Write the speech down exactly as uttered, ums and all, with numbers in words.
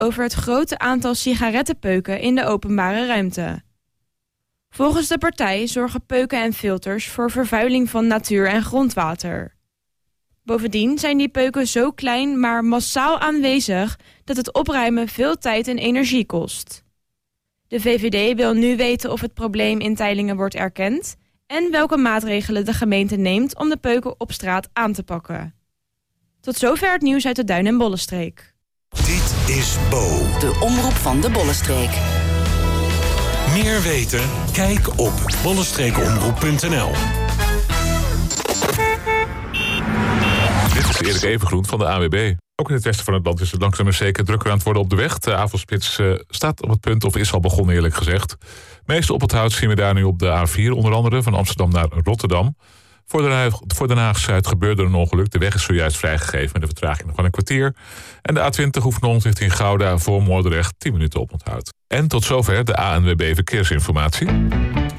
over het grote aantal sigarettenpeuken in de openbare ruimte. Volgens de partij zorgen peuken en filters voor vervuiling van natuur en grondwater. Bovendien zijn die peuken zo klein, maar massaal aanwezig dat het opruimen veel tijd en energie kost. De V V D wil nu weten of het probleem in Teylingen wordt erkend en welke maatregelen de gemeente neemt om de peuken op straat aan te pakken. Tot zover het nieuws uit de Duin- en Bollenstreek. Dit is Bo, de omroep van de Bollenstreek. Meer weten? Kijk op bollenstreekomroep punt n l. Dit is Erik Evengroen van de A W B. Ook in het westen van het land is het langzaam maar zeker drukker aan het worden op de weg. De avondspits uh, staat op het punt, of is al begonnen eerlijk gezegd. Meest op het hout zien we daar nu op de A vier, onder andere van Amsterdam naar Rotterdam. Voor Den Haag, voor Den Haag-Zuid gebeurde er een ongeluk. De weg is zojuist vrijgegeven met de vertraging nog van een kwartier. En de A twintig Hoefnol richting Gouda voor Moordrecht tien minuten op onthoud. En tot zover de A N W B Verkeersinformatie.